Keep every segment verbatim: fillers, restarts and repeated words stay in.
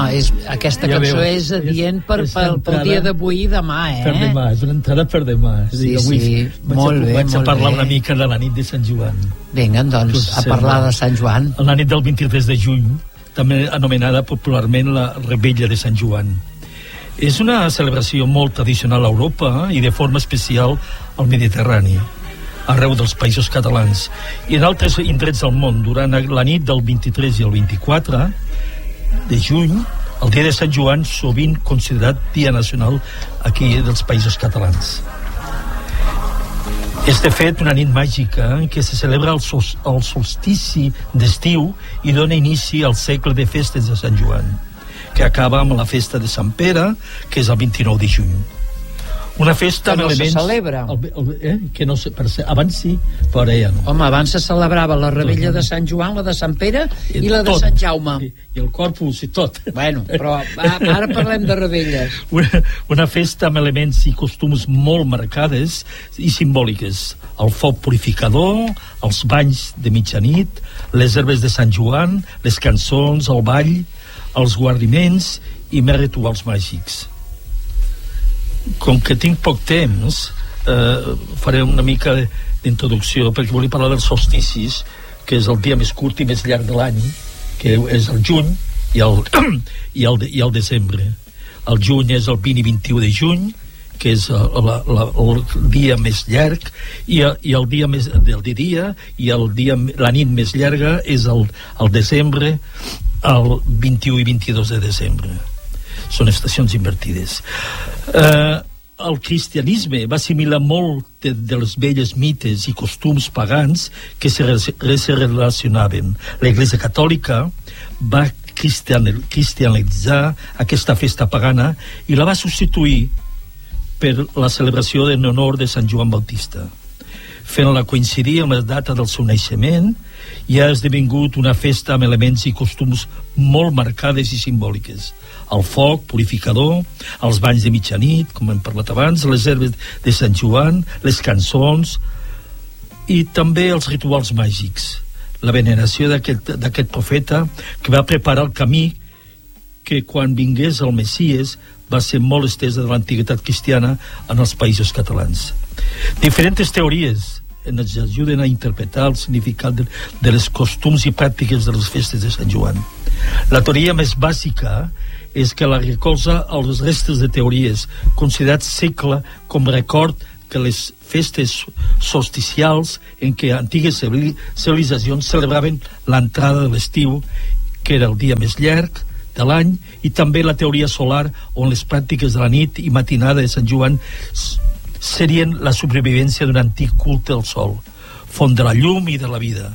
és, aquesta ja cançó veus, és adient per, és, és pel, pel dia d'avui i demà, eh? Per demà, és una entrada per demà. Sí, dir, avui sí, vaig molt a, bé, vaig molt a parlar bé. una mica de la nit de Sant Joan. Vinga, doncs, a parlar de Sant Joan. La nit del vint-i-tres de juny, també anomenada popularment la Rebella de Sant Joan. És una celebració molt tradicional a Europa i de forma especial al Mediterrani, arreu dels països catalans i en altres indrets del món. Durant la nit del vint-i-tres i el vint-i-quatre de juny, el dia de Sant Joan, sovint considerat dia nacional aquí dels països catalans. És de fet una nit màgica en què se celebra el, sol, el solstici d'estiu i dona inici al segle de festes de Sant Joan, que acaba amb la festa de Sant Pere, que és el vint-i-nou de juny. Una festa que no amb elements... se celebra. El, el, eh? Que no se, per ser, abans sí, però ara ja no. Home, abans se celebrava la Rebella de Sant Joan, la de Sant Pere i, i la de tot. Sant Jaume. I, I el Corpus i tot. Bueno, però ara parlem de rebelles. Una, una festa amb elements i costums molt marcades i simbòliques. El foc purificador, els banys de mitjanit, les herbes de Sant Joan, les cançons, el ball, els guarniments i més rituals màgics. Com que tinc poc temps, eh, faré una mica d'introducció, perquè volia parlar dels solsticis, que és el dia més curt i més llarg de l'any, que és el juny i el, i el, i el desembre. El juny és el vint i vint-i-u de juny, que és la, la, el dia més llarg, i, i el dia més del dia, i el dia, la nit més llarga és el, el desembre, el vint-i-u i vint-i-dos de desembre. Són estacions invertides. Eh, el cristianisme va assimilar molt de, de les velles mites i costums pagans que se, se relacionaven. L'Església Catòlica va cristianitzar aquesta festa pagana i la va substituir per la celebració en honor de Sant Joan Bautista, fent-la coincidir amb la data del seu naixement, i ha esdevingut una festa amb elements i costums molt marcades i simbòliques. El foc purificador, els banys de mitjanit, com hem parlat abans, les herbes de Sant Joan, les cançons i també els rituals màgics. La veneració d'aquest, d'aquest profeta que va preparar el camí que quan vingués el Messies va ser molt estesa de l'antiguitat cristiana en els països catalans. Diferents teories ens ajuden a interpretar el significat de, de les costums i pràctiques de les festes de Sant Joan. La teoria més bàsica és que la recolza als restes de teories considerats segle com record que les festes solsticials en què antigues civilitzacions celebraven l'entrada de l'estiu, que era el dia més llarg de l'any, i també la teoria solar, on les pràctiques de la nit i matinada de Sant Joan serien la supervivència d'un antic culte al sol, font de la llum i de la vida.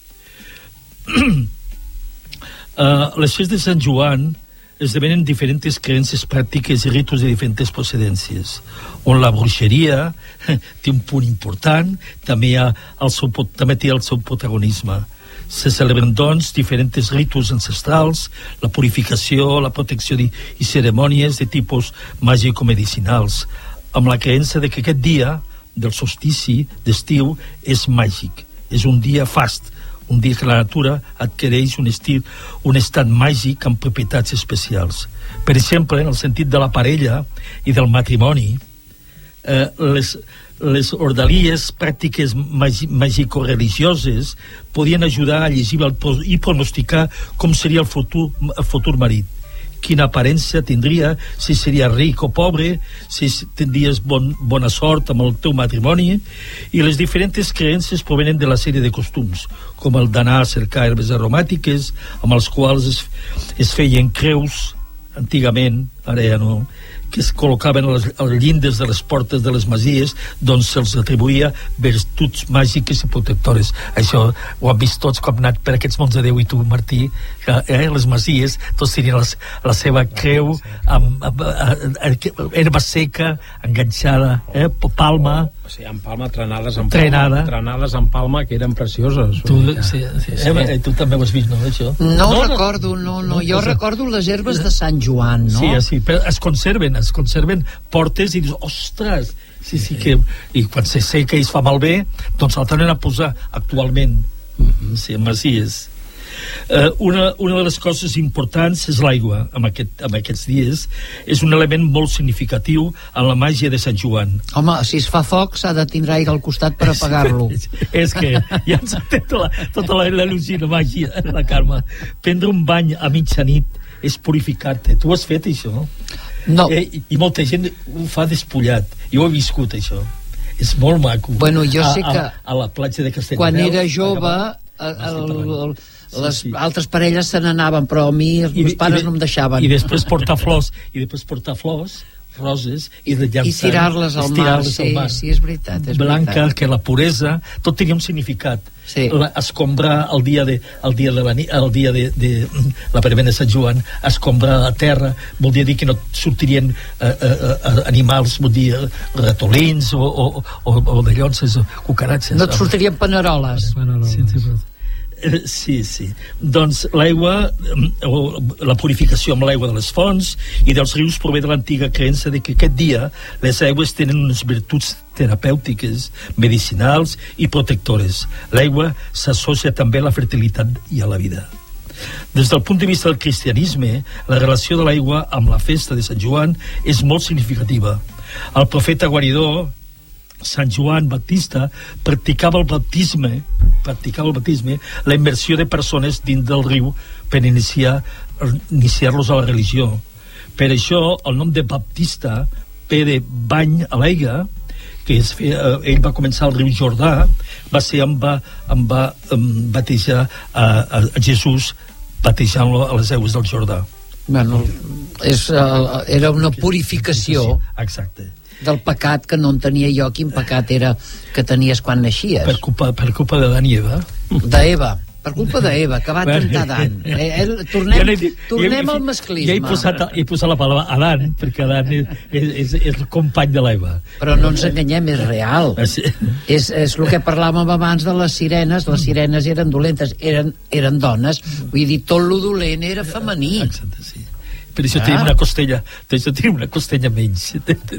uh, les festes de Sant Joan esdevenen diferents creences pràctiques i ritus de diferents procedències, on la bruixeria té un punt important, també, ha el seu, també té el seu protagonisme. Se celebren, doncs, diferents ritus ancestrals, la purificació, la protecció i, i cerimònies de tipus màgico-medicinals, amb la creença de que aquest dia del solstici d'estiu és màgic, és un dia fast, un dia que la natura adquireix un estil, un estat màgic amb propietats especials. Per exemple, en el sentit de la parella i del matrimoni, eh, les, les ordalies pràctiques màgico-religioses podien ajudar a llegir el, i pronosticar com seria el futur, el futur marit, quina aparença tindria, si seria ric o pobre, si tindries bon, bona sort amb el teu matrimoni. I les diferents creences provenen de la sèrie de costums, com el d'anar a cercar herbes aromàtiques amb els quals es, es feien creus antigament, ara ja no, que es col·locaven a les, a les llindes de les portes de les masies, doncs se'ls atribuïa virtuts màgiques i protectores. Això ho han vist tots com han anat per aquests mons de Déu, i tu, Martí, que eh, les masies tots tenien les, la seva creu amb, amb, amb, amb herba seca enganxada, eh, palma. O sigui, en palma, trenades en Trenada. palma, trenades en palma, que eren precioses. Tu, sí, sí, sí. Eh, tu també ho has vist, no, això? No, no ho recordo, no, no, no, jo recordo les herbes de Sant Joan, no? Sí, sí, però es conserven, es conserven portes i dius, ostres, sí, sí, que, i quan se seca i es fa malbé, doncs el tornen a posar actualment, sí, en masies. Uh, una, una de les coses importants és l'aigua en, aquest, en aquests dies. És un element molt significatiu en la màgia de Sant Joan. Home, si es fa foc s'ha de tindre aigua al costat per apagar-lo. És que ja ens ha fet tota la, tota la, la il·lusió de màgia, la Carme. Prendre un bany a mitjanit és purificar-te. Tu has fet això? No. Eh, I molta gent ho fa despullat. Jo he viscut això. És molt maco. Bueno, jo sé a, que... A, a la platja de Castelldefels. Quan era jove... El, el, el, les sí, sí. altres parelles se n'anaven, però a mi els meus pares no em deixaven. I després portar flors, i després portar flors, roses, i de llançar... I tirar-les al mar, sí, al mar. Sí, és veritat. És Blanca, veritat. Que la puresa, tot tenia un significat. Sí. La, escombrar el dia de, el dia de, la, el dia de, de la prevena de Sant Joan, escombrar la terra, vol dir que no sortirien uh, uh, uh, animals, vol dir ratolins o, o, o, o de llonses o cucaratges. No et sortirien paneroles. paneroles. Sí, sí, Sí, sí. Doncs l'aigua, la purificació amb l'aigua de les fonts i dels rius prové de l'antiga creença de que aquest dia les aigües tenen unes virtuts terapèutiques, medicinals i protectores. L'aigua s'associa també a la fertilitat i a la vida. Des del punt de vista del cristianisme, la relació de l'aigua amb la festa de Sant Joan és molt significativa. El profeta guaridor Sant Joan Baptista practicava el baptisme, practicava el baptisme, la immersió de persones dins del riu per iniciar, iniciar-los a la religió. Per això el nom de Baptista ve de bany a l'aigua, que es feia, ell va començar al riu Jordà, va ser on va, on va um, batejar a, a, a Jesús, batejant-lo a les aigües del Jordà. Bueno, és, uh, era una purificació. Exacte. Del pecat, que no entenia jo quin pecat era que tenies quan naixies. Per culpa, per culpa de Dan i Eva. D'Eva, per culpa d'Eva, que va tentar Dan. Eh, eh, tornem ja dit, tornem jo, al masclisme. Ja he posat, he posat la paraula Adan, perquè Adan és, és, és el company de l'Eva. Però no ens enganyem, és real. Ah, sí. És, és el que parlàvem abans de les sirenes. Les sirenes eren dolentes, eren, eren dones. Vull dir, tot lo dolent era femení. Exacte, sí. Per això ah. tenim una costella, per això tenim una costella menys.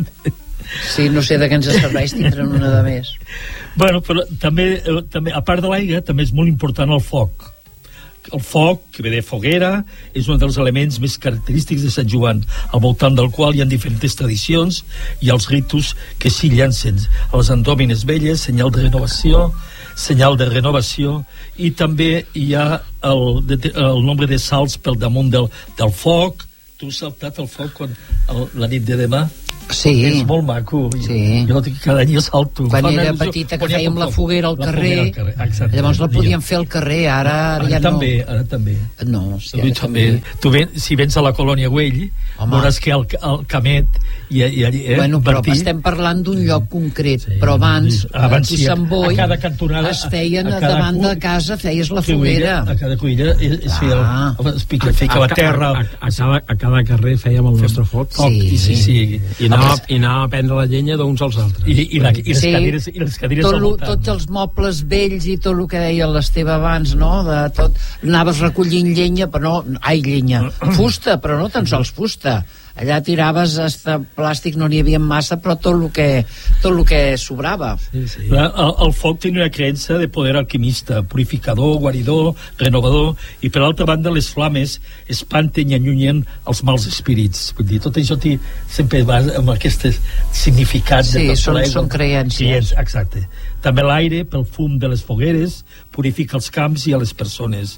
Sí, no sé de què ens serveix tindre una de més. Bueno, però també, també a part de l'aigua, també és molt important el foc. El foc, que ve de foguera, és un dels elements més característics de Sant Joan, al voltant del qual hi ha diferents tradicions i els ritus que s'hi llancen. Les andòmines velles, senyal de renovació, senyal de renovació, i també hi ha el, el nombre de salts pel damunt del, del foc. Tu has saltat el foc quan, el, la nit de demà? Sí. És molt maco. Sí. Jo cada any salto. Quan Fa era petita que fèiem la foguera al carrer, al carrer. Exacte. Llavors la podíem fer al carrer, ara, ara ja també, no. Ara també. No, sí, ara també. Tu ven, si vens a la colònia Güell, home, veuràs que el, el Camet i, i, eh, bueno, però Bertí, estem parlant d'un lloc concret, sí, però abans, abans a Sant Boi, a cada cantonada, es feien a, a davant de casa, feies la foguera. A cada cuilla es feia ah. el, es pica, feia la terra. A, a, a, cada, a cada carrer fèiem el nostre foc. Sí, sí, sí. I anava, i anava a prendre la llenya d'uns als altres. I, i, la, i, les, sí, cadires, i les cadires tot al lo, voltant. Tots els mobles vells i tot el que deia l'Esteve abans, no? De tot, anaves recollint llenya, però no... Ai, llenya. Fusta, però no tan sols fusta. Allà tiraves hasta plàstic, no n'hi havia massa, però tot el que, tot el que sobrava. Sí, sí. La, el, el foc tenia una creença de poder alquimista, purificador, guaridor, renovador, i per altra banda les flames espanten i allunyen els mals espírits. Vull dir, tot això sempre va amb aquest significat. Sí, de tot són, són creencies. Sí, exacte. També l'aire, pel fum de les fogueres, purifica els camps i a les persones.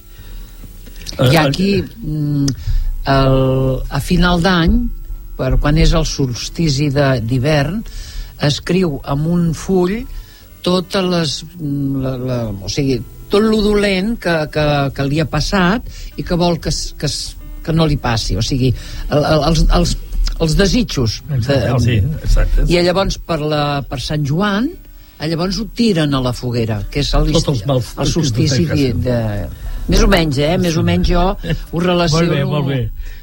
I aquí... Mm, El, a final d'any, per quan és el solstici d'hivern, escriu amb un full totes les la, la, o sigui, tot lo dolent que, que, que li ha passat i que vol que, que, que no li passi, o sigui el, el, els, els, els desitjos de, sí, exacte. I llavors per, la, per Sant Joan llavors ho tiren a la foguera, que és el, el solstici de, de més o menys, eh? Més o menys jo ho relaciono. Molt bé, molt bé.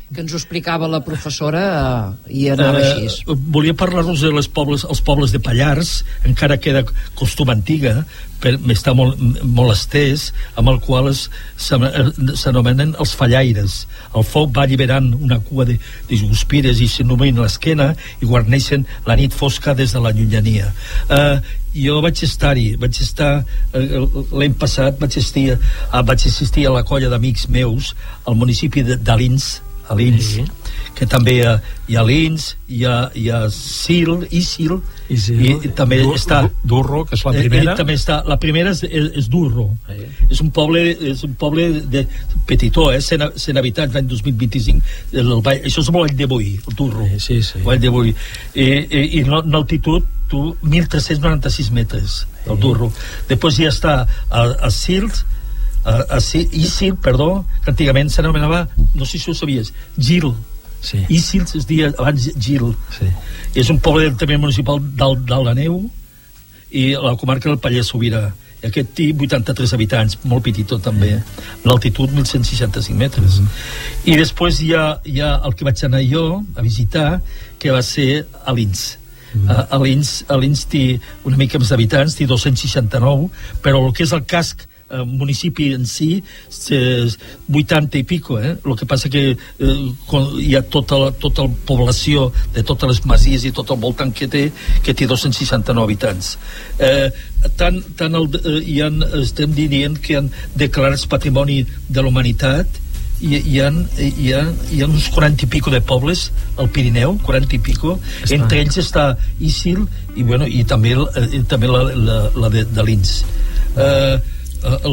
que ens ho explicava la professora eh, i anava eh, així. Volia parlar-nos de les pobles, els pobles de Pallars, encara queda costum antiga, però està molt, molt estès, amb el qual es, s'anomenen els fallaires. El foc va alliberant una cua de, de guspires i s'il·lumina l'esquena i guarneixen la nit fosca des de la llunyania. Eh, jo vaig estar-hi, vaig estar eh, l'any passat vaig assistir, a, vaig assistir a la colla d'amics meus al municipi d'Alins, Alins, sí. Que també hi ha, hi ha Alins, hi ha, hi ha Sil, Isil, i, i, i també Dur, està Durro, que és la primera. I, i també està, la primera és, és, és Durro. Sí. És un poble, és un poble de petitó, eh? cent, cent habitants l'any dos mil vint-i-cinc. El, el, això és molt de Boí, el Durro. Sí, sí. Vall de Boí. I, i, i l'altitud, tu, mil tres-cents noranta-sis metres, el sí. Durro. Després ja està a, a Silt, a, a Isil, perdó, que antigament s'anomenava, no sé si ho sabies, Gil. Sí. Isil es deia abans Gil. Sí. És un poble del terme municipal d'Alt de Neu i la comarca del Pallars Sobirà. I aquest té vuitanta-tres habitants, molt petitó també, l'altitud mil cent seixanta-cinc metres. Mm. I després hi ha, hi ha el que vaig anar jo a visitar, que va ser Alins. Mm. Uh, Alins, Alins té una mica més d'habitants, té dos-cents seixanta-nou, però el que és el casc el municipi en si és vuitanta i pico, eh? El que passa que eh, hi ha tota la, tota la població de totes les masies i tot el voltant que té, que té dos-cents seixanta-nou habitants. Eh, tant, tant el, eh, hi ha, estem dient que han declarats patrimoni de la humanitat i hi ha, hi ha, hi ha uns quaranta i pico de pobles al Pirineu, quaranta i pico, està. Entre ells està Isil i, bueno, i també, eh, també la, la, la de, de Lins. Eh, el,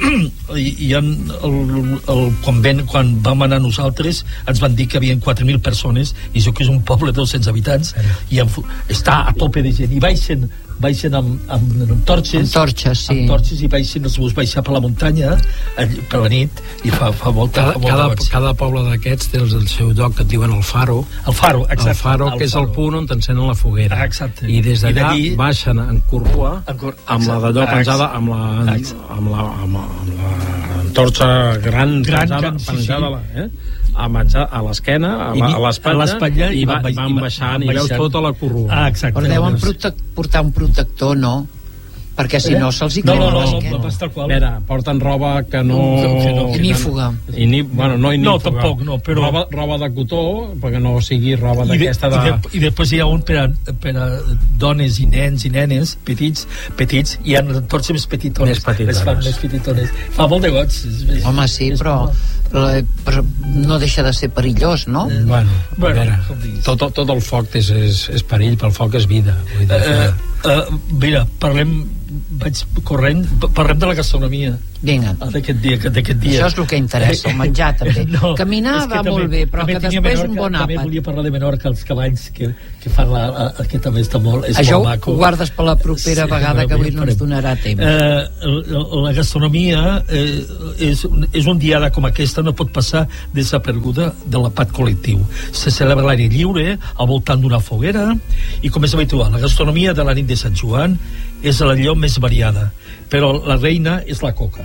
hi ha el, el convent, quan vam anar nosaltres ens van dir que hi havia quatre mil persones i això que és un poble de dos-cents habitants i en, està a tope de gent i baixen baixen amb, amb, amb torxes amb torxes, sí. amb torxes i baixen, els bus baixar per la muntanya per la nit i fa, fa volta cada, fa cada, cada poble d'aquests té el seu lloc que et diuen el Faro el Faro, exacte, el Faro que el és faro. El punt on t'encenen la foguera. Ah, exacte. I des d'allà baixen en curva cor... amb la d'allò penjada amb la, amb la, amb la, amb la torxa gran, gran penjada, sí, penjada sí. Eh? a menjar a l'esquena, a, a l'espatlla i, i van, van baixant i veus tota la corrua. Ah, exacte. Però deuen prote portar un protector, no? Perquè si eh? no se'ls hi no, crema no, no, l'esquena. No, no, no, a veure, porten roba que no... Que no inífuga. Iní, bueno, no inífuga. No, tampoc, no, però... Roba, roba de cotó, perquè no sigui roba d'aquesta de... I, de, I després hi ha un per a, per a dones i nens i nenes petits, petits i hi ha torxes més petitones. Més petitones. Fan més petitones. Fa molt de goig. És, home, sí, és, però... però no deixa de ser perillós, no? Eh, bueno, bueno a veure, tot, tot el foc és, és, és perill, però el foc és vida. Vull dir, uh, uh, mira, parlem vaig corrent, parlem de la gastronomia. Vinga. D'aquest dia, d'aquest dia. Això és el que interessa, el menjar també. No, caminar va també, molt bé, però que després Menorca, un bon àpat. També volia parlar de Menorca, els cavalls que, que fan la, la, que també està molt, és això molt maco. Ho guardes per la propera sí, vegada que avui no ens donarà temps. Eh, la, la gastronomia eh, és, és un diada com aquesta, no pot passar desaperguda de l'àpat col·lectiu. Se celebra a l'aire lliure, al voltant d'una foguera, i com és habitual, la gastronomia de la nit de Sant Joan és l'allò més variada, però la reina és la coca.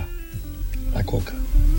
La coca.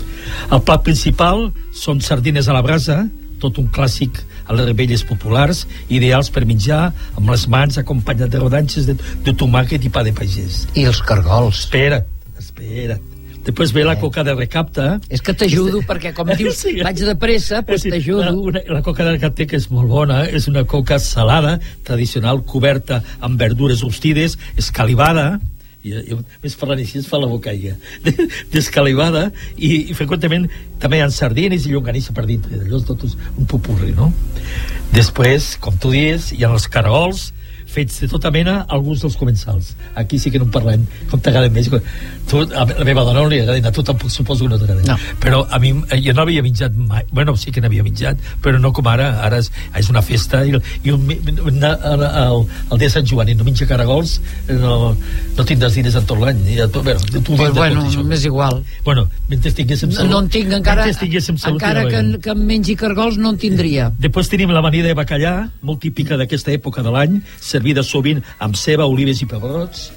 El plat principal són sardines a la brasa, tot un clàssic a les rebelles populars, ideals per menjar amb les mans, acompanyat de rodanxes de, de tomàquet i pa de pagès. I els cargols. Espera't, espera't. Després ve la coca de recapta. És que t'ajudo, perquè com dius, sí. vaig de pressa, doncs sí, t'ajudo. La, la coca de recapta, que és molt bona, és una coca salada, tradicional, coberta amb verdures rostides, escalivada, i, i més parlant així es fa la bocaia, d'escalivada, i, i freqüentament també hi ha sardines i llonganissa per dintre, allò és tot un popurri, no? Després, com tu dius, hi ha els caragols, fets de tota mena, alguns dels comensals. Aquí sí que no en parlem, com t'agrada més. Tu, a la meva dona no li agrada, a tu tampoc suposo que no t'agrada. No. Però a mi, jo no havia menjat mai, bueno, sí que n'havia menjat, però no com ara, ara és, és una festa, i, i un, el, el, el dia de Sant Joan i no menja caragols, no, no tindràs diners en tot l'any. Bueno, tu pues bueno, m'és igual. Bueno, mentre tinguéssim salut. No en tinc, encara, salut, encara que, que em mengi cargols no en tindria. Després tenim l'amanida de bacallà, molt típica d'aquesta època de l'any, servida sovint amb ceba, olives i pebrots,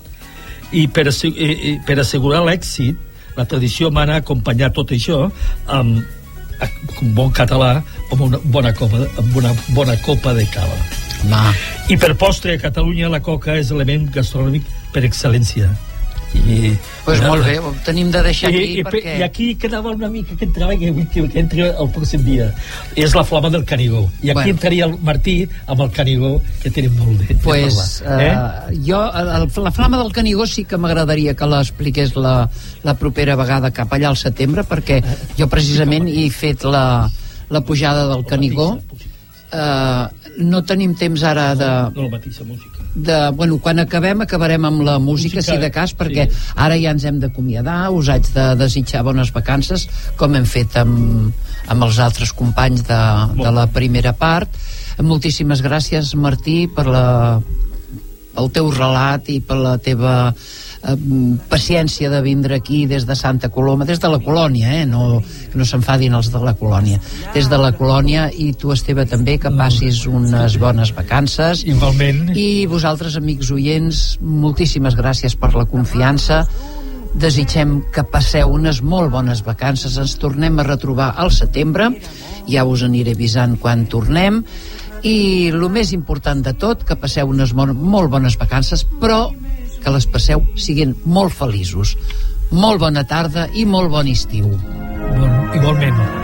i per, eh, per assegurar l'èxit la tradició mana acompanyar tot això amb un bon català, amb una bona copa, amb una bona copa de cava. Ma. I per postre, a Catalunya la coca és element gastronòmic per excel·lència. I, pues ja, molt bé, ho tenim de deixar aquí i, i, perquè... i aquí quedava una mica que entrava que, que, que entri el pròxim dia, és la flama del Canigó, i aquí bueno. entraria el Martí amb el Canigó, que tenim molt de, pues, de parlar eh? uh, jo, el, la flama del Canigó sí que m'agradaria que l'expliqués la, la propera vegada cap allà al setembre, perquè jo precisament he fet la, la pujada del Canigó. Uh, no tenim temps ara de... No, no la mateixa música. De, bueno, quan acabem, acabarem amb la música, música si de cas, perquè sí. Ara ja ens hem d'acomiadar, us haig de desitjar bones vacances, com hem fet amb, amb els altres companys de, de la primera part. Moltíssimes gràcies, Martí, per la, el teu relat i per la teva eh, paciència de vindre aquí des de Santa Coloma, des de la colònia, eh? no, no s'enfadin els de la colònia, des de la colònia, i tu, Esteve, també, que passis unes bones vacances. Igualment. I vosaltres, amics oients, moltíssimes gràcies per la confiança. Desitgem que passeu unes molt bones vacances. Ens tornem a retrobar al setembre, ja us aniré avisant quan tornem, i el més important de tot, que passeu unes molt bones vacances, però que les passeu siguent molt feliços. Molt bona tarda i molt bon estiu. Bon, igualment.